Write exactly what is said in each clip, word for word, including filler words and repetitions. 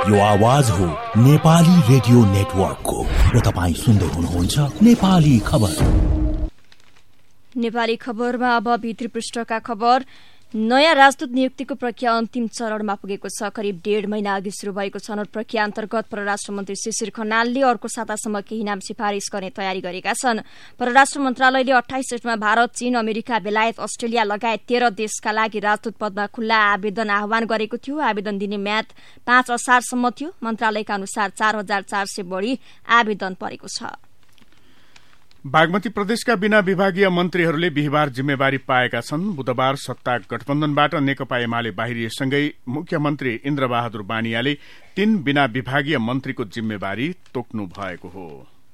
यो आवाज हो नेपाली रेडियो नेटवर्कको र तपाईँ सुन्दै हुनुहुन्छ नेपाली खबर। नेपाली खबरमा अब भित्री पृष्ठका खबर। नयाँ राजदूत नियुक्तिको प्रक्रिया अन्तिम चरणमा पुगेको छ। करिब डेढ महिना अघि शुरू भएको छनौट प्रक्रिया अन्तर्गत परराष्ट्र मन्त्री शिशिर खनालले अर्को सातासम्म केही नाम सिफारिश गर्ने तयारी गरेका छन्। परराष्ट्र मन्त्रालयले अठाइस डेटमा भारत, चीन, अमेरिका, बेलायत, अस्ट्रेलिया लगायत तेह्र देशका लागि राजदूत पदमा खुल्ला आवेदन आह्वान गरेको थियो। आवेदन दिने म्याद पाँच असारसम्म थियो। मन्त्रालयका अनुसार चार हजार चार सय बढ़ी आवेदन परेको छ। बागमती प्रदेशका बिना विभागीय मन्त्रीहरूले बिहिबार जिम्मेवारी पाएका छन्। बुधबार सत्ता गठबन्धनबाट नेकपा एमाले बाहिरिएसँगै मुख्यमन्त्री इन्द्रबहादुर बानियाले तीन बिना विभागीय मन्त्रीको जिम्मेवारी तोक्नु भएको हो।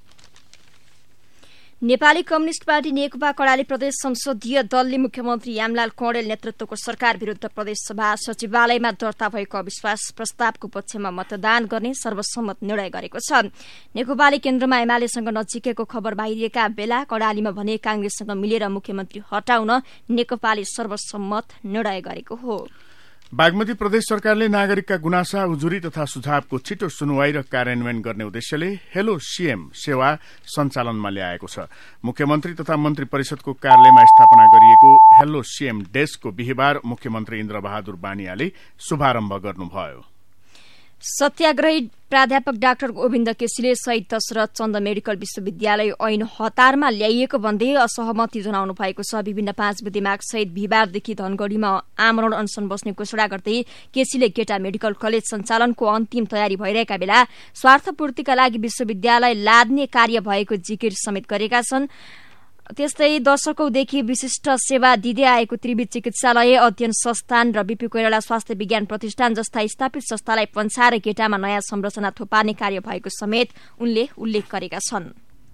नेपाली कम्युनिष्ट पार्टी नेकपा कर्णाली प्रदेश संसदीय दलले मुख्यमन्त्री यामलाल कौडेल नेतृत्वको सरकार विरूद्ध प्रदेश सभा सचिवालयमा दर्ता भएको अविश्वास प्रस्तावको पक्षमा मतदान गर्ने सर्वसम्मत निर्णय गरेको छ। नेकपाले केन्द्रमा एमालेसँग नजिकेको खबर बाहिरिएका बेला कर्णालीमा भने कांग्रेससँग मिलेर मुख्यमन्त्री हटाउन नेकपाले सर्वसम्मत निर्णय गरेको हो। बागमती प्रदेश सरकारले नागरिकका गुनासा, उजुरी तथा सुझावको छिटो सुनवाई र कार्यान्वयन गर्ने उद्देश्यले हेलो सीएम सेवा सञ्चालनमा ल्याएको छ। मुख्यमन्त्री तथा मन्त्री परिषदको कार्यालयमा स्थापना गरिएको हेलो सीएम डेस्कको बिहिबार मुख्यमन्त्री इन्द्रबहादुर बानियाले शुभारम्भ गर्नुभयो। सत्याग्रही प्राध्यापक डाक्टर गोविन्द केसीले शहीद दशरथ चन्द मेडिकल विश्वविद्यालय ऐन हतारमा ल्याइएको भन्दै असहमति जनाउनु भएको छ। विभिन्न पाँच बुद्धि माग सहित बिहिबारदेखि धनगढ़ीमा आमरण अनशन बस्ने घोषणा गर्दै केसीले गेटा मेडिकल कलेज सञ्चालनको अन्तिम तयारी भइरहेका बेला स्वार्थपूर्तिका लागि विश्वविद्यालय लाद्ने कार्य भएको जिकिर समेत गरेका छन्। त्यस्तै दशकौंदेखि विशिष्ट सेवा दिँदै आएको त्रिवी चिकित्सालय, अध्ययन संस्थान र बीपी कोइराला स्वास्थ्य विज्ञान प्रतिष्ठान जस्ता स्थापित संस्थालाई पन्छाएर गेटामा नयाँ संरचना थुपार्ने कार्य भएको समेत उनले उल्लेख गरेका छन्।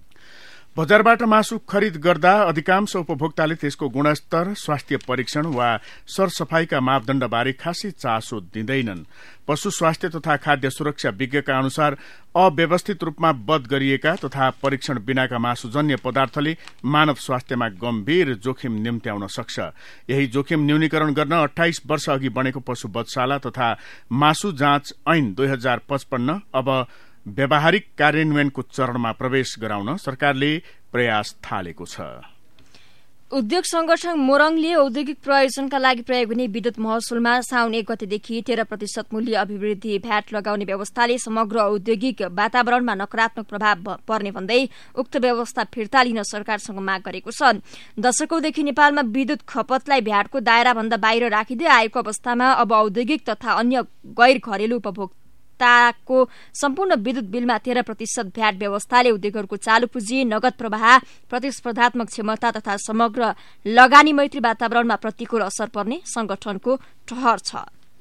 बजारबाट मासु खरिद गर्दा अधिकांश उपभोक्ताले त्यसको गुणस्तर, स्वास्थ्य परीक्षण वा सरसफाईका मापदण्डबारे खासै चासो दिँदैनन्। पशु स्वास्थ्य तथा खाद्य सुरक्षा विज्ञका अनुसार अव्यवस्थित रूपमा वध गरिएका तथा परीक्षण बिनाका मासुजन्य पदार्थले मानव स्वास्थ्यमा गम्भीर जोखिम निम्त्याउन सक्छ। यही जोखिम न्यूनीकरण गर्न अठाइस वर्ष अघि बनेको पशु वधशाला तथा मासु जाँच ऐन दुई हजार पचपन्न अब व्यावहारिक कार्यान्वयनको चरणमा प्रवेश गराउन सरकारले प्रयास थालेको छ। उद्योग संगठन मोरङले औद्योगिक प्रयोजनका लागि प्रयोग हुने विद्युत महसुलमा साउन एक गतेदेखि तेह्र प्रतिशत मूल्य अभिवृद्धि भ्याट लगाउने व्यवस्थाले समग्र औद्योगिक वातावरणमा नकारात्मक प्रभाव पर्ने भन्दै उक्त व्यवस्था फिर्ता लिन सरकारसँग माग गरेको छ। दशकौंदेखि नेपालमा विद्युत खपतलाई भ्याटको दायराभन्दा बाहिर राखिँदै आएको अवस्थामा अब औद्योगिक तथा अन्य गैर घरेलु उपभोक्ता को सम्पूर्ण विद्युत बिलमा तेह्र प्रतिशत भ्याट व्यवस्थाले उद्योगहरूको चालू पुँजी, नगद प्रवाह, प्रतिस्पर्धात्मक क्षमता तथा समग्र लगानी मैत्री वातावरणमा प्रतिकूल असर पर्ने संगठनको ठहर छ।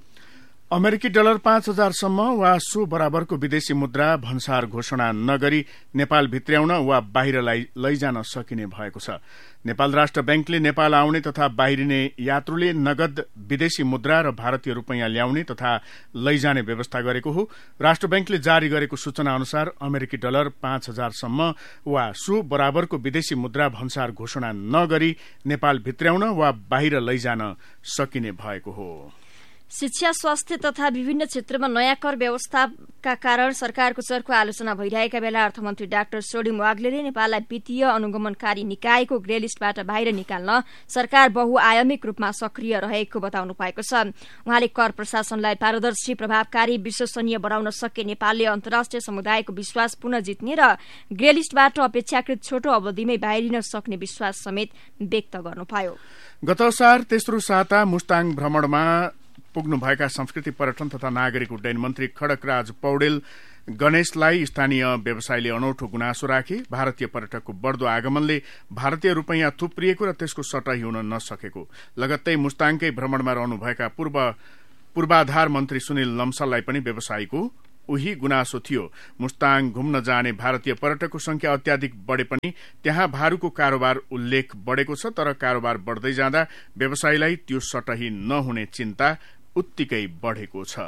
अमेरिकी डलर पाँच हजारसम्म वा सो बराबरको विदेशी मुद्रा भन्सार घोषणा नगरी नेपाल भित्र्याउन वा बाहिर लैजान सकिने भएको छ। नेपाल राष्ट्र ब्याङ्कले नेपाल आउने तथा बाहिरिने यात्रुले नगद विदेशी मुद्रा र भारतीय रूपैयाँ ल्याउने तथा लैजाने व्यवस्था गरेको हो। राष्ट्र ब्याङ्कले जारी गरेको सूचना अनुसार अमेरिकी डलर पाँच हजारसम्म वा सो बराबरको विदेशी मुद्रा भन्सार घोषणा नगरी नेपाल भित्र्याउन वा बाहिर लैजान सकिने भएको हो। शिक्षा, स्वास्थ्य तथा विभिन्न क्षेत्रमा नयाँ कर व्यवस्थाका कारण सरकारको चर्को आलोचना भइरहेका बेला अर्थमन्त्री डाक्टर सोडिम वाग्लेले नेपाललाई वित्तीय अनुगमनकारी निकायको ग्रे लिस्टबाट बाहिर निकाल्न सरकार बहुआयामिक रूपमा सक्रिय रहेको बताउनु भएको छ। उहाँले कर प्रशासनलाई पारदर्शी, प्रभावकारी, विश्वसनीय बनाउन सके नेपालले अन्तर्राष्ट्रिय समुदायको विश्वास पुनः जित्ने र ग्रे लिस्टबाट अपेक्षाकृत छोटो अवधिमै बाहिरिन सक्ने विश्वास समेत व्यक्त गर्नुभयो। गत असार तेस्रो साता मुस्ताङ भ्रमणमा पुग्नुभएका संस्कृति, पर्यटन तथा नागरिक उड्डयन मन्त्री खड्गराज पौडेल गणेशलाई स्थानीय व्यवसायीले अनौठो गुनासो राखे। भारतीय पर्यटकको बढ्दो आगमनले भारतीय रूपैयाँ थुप्रिएको र त्यसको सटाई हुन नसकेको, लगत्तै मुस्ताङकै भ्रमणमा रहनुभएका पूर्व पूर्वाधार मन्त्री सुनिल लम्साललाई पनि व्यवसायीको उही गुनासो थियो। मुस्ताङ घुम्न जाने भारतीय पर्यटकको संख्या अत्याधिक बढे पनि त्यहाँ भारूको कारोबार उल्लेख बढेको छ, तर कारोबार बढ्दै जाँदा व्यवसायीलाई त्यो सटही नहुने चिन्ता उत्तिकै बढेको छ।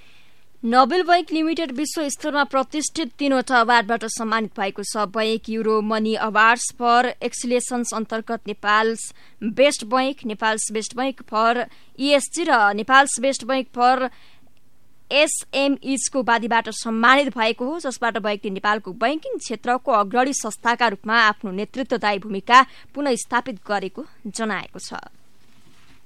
नोबेल बैंक लिमिटेड विश्व स्तरमा प्रतिष्ठित तीनवटा अवार्डबाट सम्मानित भएको छ। Bank euro money awards for excellence अन्तर्गत Nepals best bank, Nepals best bank for ESG र नेपाल्स बेस्ट बैंक फर एसएमइजको उपाधिबाट सम्मानित भएको हो, जसबाट बैंकले नेपालको बैंकिङ क्षेत्रको अग्रणी संस्थाका रूपमा आफ्नो नेतृत्वदायी भूमिका पुनः स्थापित गरेको जनाएको छ।